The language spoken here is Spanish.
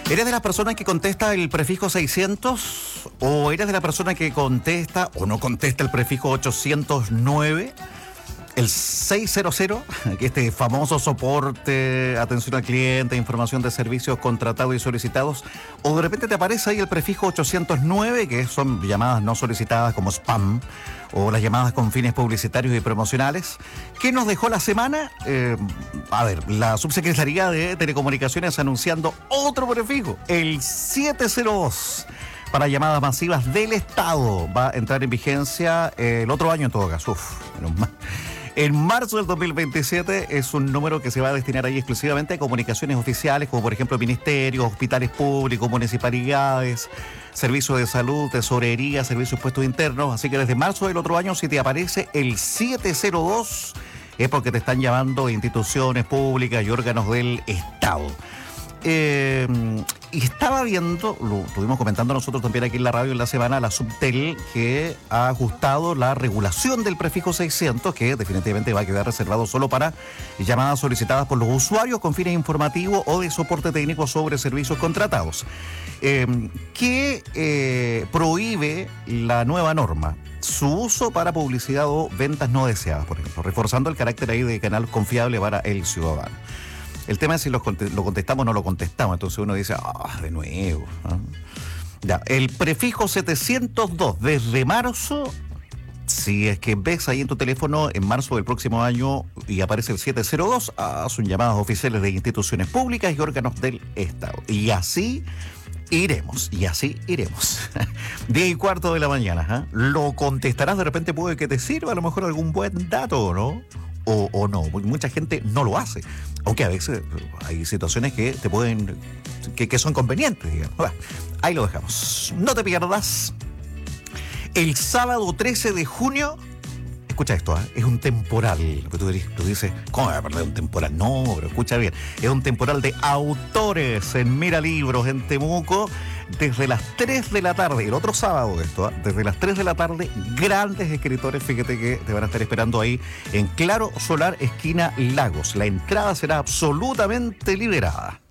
¿Eres de las personas que contesta el prefijo 600? ¿O eres de la persona que contesta o no contesta el prefijo 809? El 600, que este famoso soporte, atención al cliente, información de servicios contratados y solicitados, o de repente te aparece ahí el prefijo 809, que son llamadas no solicitadas como spam, o las llamadas con fines publicitarios y promocionales. ¿Qué nos dejó la semana? La Subsecretaría de Telecomunicaciones anunciando otro prefijo, el 702. Para llamadas masivas del Estado. Va a entrar en vigencia el otro año en todo caso. Menos mal. En marzo del 2027 es un número que se va a destinar ahí exclusivamente a comunicaciones oficiales, como por ejemplo ministerios, hospitales públicos, municipalidades, servicios de salud, tesorería, servicios puestos internos. Así que desde marzo del otro año, si te aparece el 702, es porque te están llamando instituciones públicas y órganos del Estado. Y estaba viendo, lo estuvimos comentando nosotros también aquí en la radio en la semana, la Subtel, que ha ajustado la regulación del prefijo 600, que definitivamente va a quedar reservado solo para llamadas solicitadas por los usuarios con fines informativos o de soporte técnico sobre servicios contratados. Que prohíbe la nueva norma su uso para publicidad o ventas no deseadas, por ejemplo, reforzando el carácter ahí de canal confiable para el ciudadano. El tema es si lo contestamos o no lo contestamos. Entonces uno dice, de nuevo, ¿no? Ya, el prefijo 702 desde marzo, si es que ves ahí en tu teléfono en marzo del próximo año y aparece el 702, son llamadas oficiales de instituciones públicas y órganos del Estado. Y así iremos. 10:15 de la mañana. Lo contestarás, de repente puede que te sirva a lo mejor algún buen dato, ¿no? O no, mucha gente no lo hace, aunque a veces hay situaciones que te pueden, que son convenientes, digamos. Bueno, ahí lo dejamos. No te pierdas el sábado 13 de junio. Escucha esto, es un temporal. Tú dices, ¿cómo voy a perder un temporal? No, pero escucha bien. Es un temporal de autores en Mira Libros, en Temuco, desde las 3 de la tarde. El otro sábado de esto, desde las 3 de la tarde, grandes escritores, fíjate que te van a estar esperando ahí en Claro Solar, esquina Lagos. La entrada será absolutamente liberada.